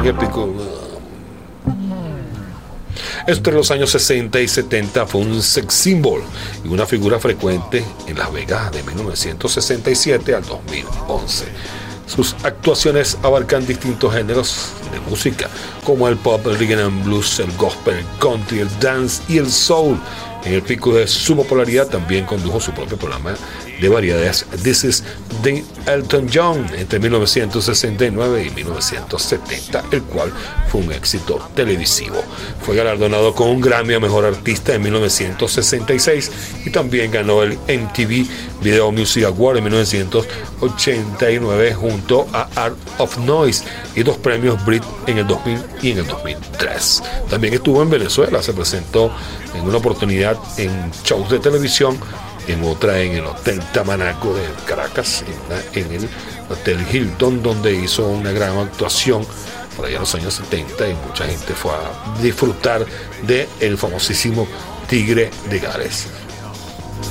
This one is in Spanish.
épico. Entre los años 60 y 70 fue un sex symbol y una figura frecuente en Las Vegas de 1967 al 2011. Sus actuaciones abarcan distintos géneros de música, como el pop, el rhythm and blues, el gospel, el country, el dance y el soul. En el pico de su popularidad también condujo su propio programa de variedades This is the Elton John entre 1969 y 1970, el cual fue un éxito televisivo. Fue galardonado con un Grammy a Mejor Artista en 1966 y también ganó el MTV Video Music Award en 1989 junto a Art of Noise y 2 premios Brit en el 2000 y en el 2003. También estuvo en Venezuela, se presentó en una oportunidad en shows de televisión, en otra en el Hotel Tamanaco de Caracas, en el Hotel Hilton, donde hizo una gran actuación por allá en los años 70 y mucha gente fue a disfrutar de el famosísimo Tigre de Gales.